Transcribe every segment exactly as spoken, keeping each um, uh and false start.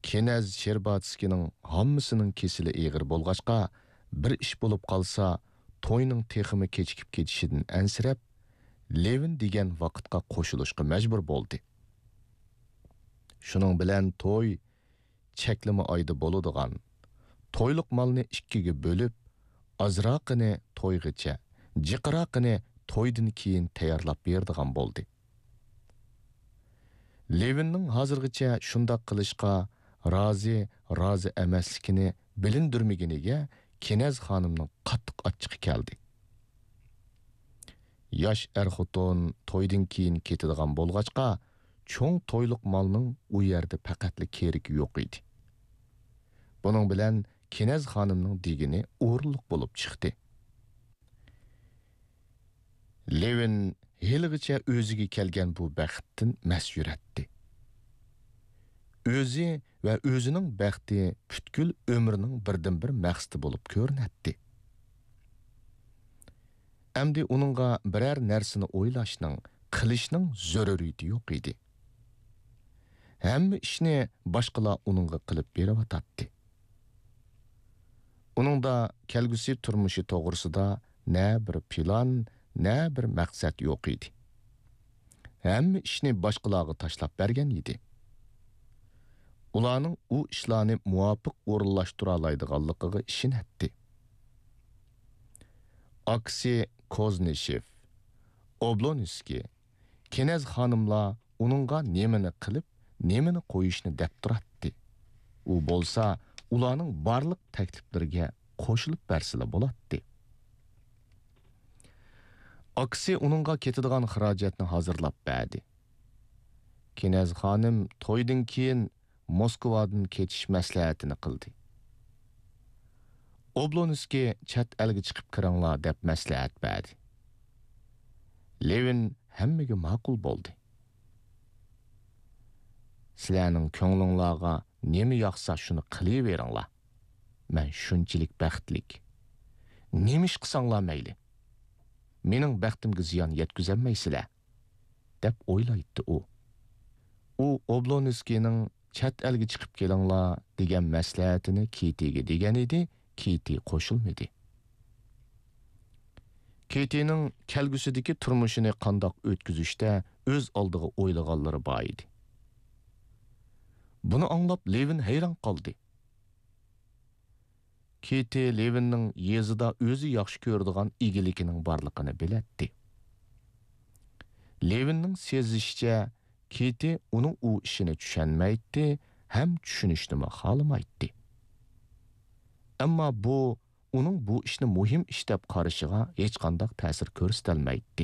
Kenaz Sherbatskining hammasining kesili eg'ir bo'lg'achqa, bir ish bo'lib qolsa, to'yning teximi kechikib ketishidan ansirab, Levin degan vaqtga qo'shilishga majbur bo'ldi. Shuning bilan to'y cheklama oyda bo'ladigan, to'yliq molni ikkiga bo'lib, azroqini to'ygacha, jiqroqini to'ydan keyin tayyorlab beradigan bo'ldi. Levinning hozirgacha shundoq qilishga rozi, rozi emasligini bilindirmaganiga Kenaz xonimning qattiq achchiqi keldi. Yosh er-xotin to'ydan keyin ketadigan bo'lg'achqa, cho'ng to'yliq molning u yerda faqatli keragi yo'q edi. Buning bilan Kenaz xonimning degini o'rinliq bo'lib chiqdi. Levin heligacha o'ziga kelgan bu baxtdan mas'uratdi. O'zi va o'zining baxti butkul umrining birdan-bir maqsadi bo'lib ko'rinadi. Endi uningga biror narsani o'ylashning, qilishning zaruriyati yo'q edi. Hamma ishni boshqalar uningga qilib beryotdi. Uningda kelgusi turmushi to'g'risida na bir plan, na bir maqsad yo'q edi. Hamma ishni boshqalarga tashlab bergan edi. Ularning u ishlarni muvofiq o'rinlashtira oladiganligiga ishonadi. Aksi Koznishev, Oblonskiy, Kenaz xonimlar uningga nemani qilib, nemani qo'yishni deb turadi. U bo'lsa, ularning barliq takliflariga qo'shilib bersalar bo'ladi. Aksi uningga ketadigan xarajatni hozirlab berdi. Kenaz xonim to'ydan keyin Moskvadan ketish maslahatini qildi. Oblonskiy chat elga chiqib kiringlar deb maslahat berdi. Levin hammaga ma'qul bo'ldi. Sizlarning ko'nglinglarga nima yoqsa shuni qilaveringlar. Men shunchalik baxtlik. Nima ish qilsanglar mayli. Mening baxtimga ziyon yetkazolmaysizlar, deb o'ylaydi u. U Oblonskiyning chat elga chiqib kelinglar degan maslahatini Kitiga degan edi, Kiti qo'shilmadi. Kitining kelgusidagi turmushini qandoq o'tkazishda o'z oldiga o'ylaganlari bor edi. Buni anglab Levin hayron qoldi. Kiti Levinning yezida o'zi yaxshi ko'radigan igilikining borligini biladi. Levinning sezishicha Kiti uning u ishini tushunmaydi, ham tushunishni xohlamaydi. Ammo bu uning bu ishni muhim ish deb qarashiga hech qanday ta'sir ko'rsatolmaydi.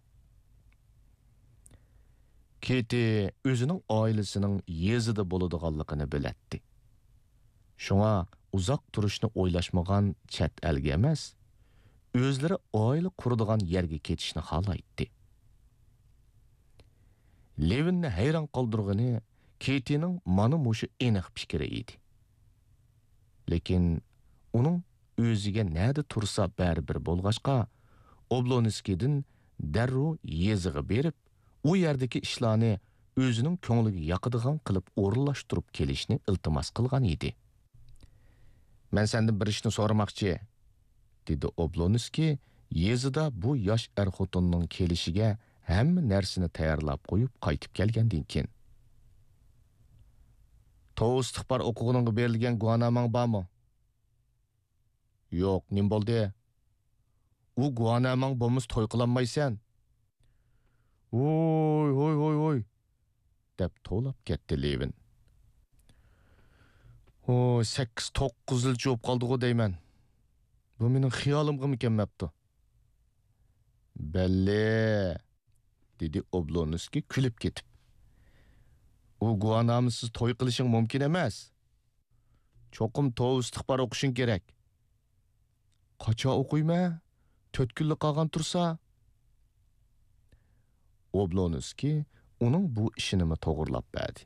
Kiti o'zining oilasining yezida bo'ladiganligini biladi. Shunga uzoq turishni o'ylashmagan chat elga emas, o'zlari oila quradigan yerga ketishni xohlaydi. Levinni hayron qoldirgani Kitining mana mushu aniq fikri edi. Lekin uning o'ziga nada tursa baribir bo'lg'achqa, Oblonskiydan darrov yeziga berib, u yerdagi ishlarni o'zining ko'ngliga yoqadigan qilib o'rinlashtirib kelishni iltimos qilgan edi. Men sendan bir ishni so'ramoqchi, dedi Oblonskiy, yezida bu yosh er-xotinning kelishiga hamma narsani tayyorlab qo'yib qaytib kelgandan keyin. To'y istiqbor o'qig'iningga berilgan guvohnamang bormi? Yo'q, nim bo'ldi? U guvohnamang bo'lmas to'y qilolmaysan. Voy, voy, voy, voy, deb to'lab ketdi Levin. O, sakkiz to'qqiz yil cho'p qoldi-ku deyman. Bu mening xiyolimga kelmabdi. Belli, dedi Oblonskiy kulib ketib. U guvohnamasiz to'y qilishing mumkin emas. Cho'qim to'y istiqbor o'qishing kerak. Qacha o'qiyma? to'rt kunlik qolgan tursa? Oblonskiy uning bu ishini to'g'rilab berdi.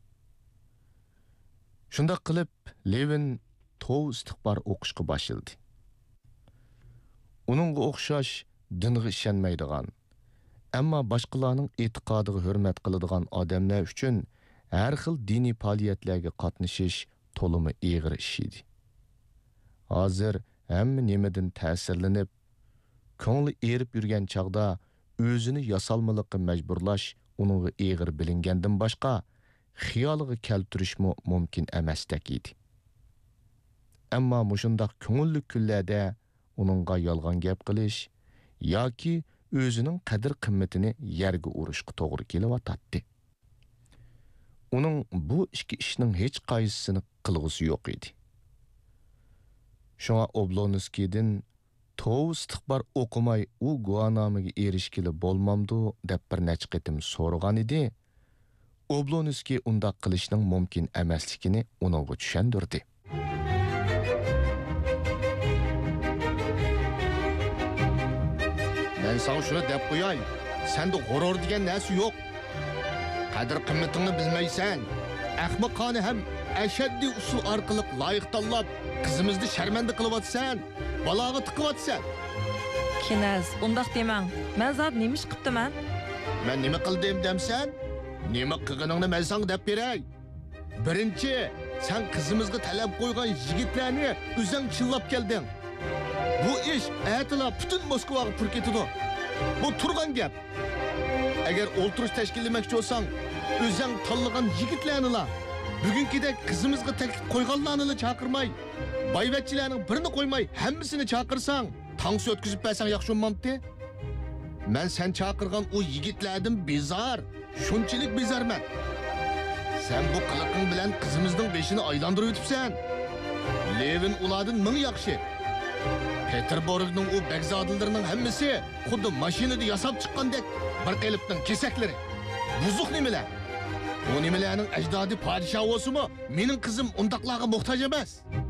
Shunda qilib Levin to'y istiqbor o'qishga boshladi. Uningga o'xshash dinga ishonmaydigan, ammo boshqalarning e'tiqodiga hurmat qiladigan odamlar uchun har xil diniy faoliyatlarga qatnashish to'limi ig'ir ish edi. Hozir hamma nimadan ta'sirlanib, ko'ngli erib yurgan chaqda o'zini yasalmalikqa majburlash uningga ig'ir bilingandan boshqa xiyoliga keltirishmi mumkin emasdek edi. Ammo mushundaq ko'ngilli kunlarda uningga yolg'on gap qilish yoki o'zining qadr qimmatini yerga urishga to'g'ri kelyotdi. Uning bu ikki ishning hech qaysisini qilg'usi yo'q edi. Shunga Oblonskiydan tov istiqbar o'qimay u guvohnomaga erishgili bo'lmamdi deb bir necha qitim so'ragan edi. Oblonskiy undaq qilishning mumkin emasligini uningga tushundirdi. Men sana shuni deb qo'yay, senda g'urur degan narsa yo'q. Qadr qimmatingni bilmaysan. Ahmoqona ham ashaddiy usul orqali loyiq tanlab, qizimizni sharmanda qilyapsan, baloga tiqyapsan. Kinaz, undaq demang. Men zot nima ish qilibdiman? Men nima qildim demsan? Nima qilganingni men senga deb beray. Birinchi, sen qizimizga talab qo'ygan yigitlarni o'zing chillab kelding. Bu ish aytila butun Moskvaga pur ketdi. Bu turgan gap. Agar o'ltirish tashkillamoqchi bo'lsang, o'zing tanlagan yigitlarni bugünkidek qizimizga taklif qo'yganlarni chaqirmay, boyvachchilarning birini qo'ymay, hammasini chaqirsang, tangsi o'tkazib bersang yaxshi bo'lmamdi? Men sen chaqirgan o yigitlardan bezar, shunchalik bezarman. Sen bu qiliqing bilan qizimizning beshini aylantirib o'tibsan. Levin ulardan ming yaxshi. Peterburgning o begzodilarining hammasi xuddi mashinada yasab chiqqandek bir qalbning kesaklari. Buzuq nimalar? Bu nimalarning ajdodi podshoh bo'lsa-mu, mening qizim undaqlarga muhtoj emas.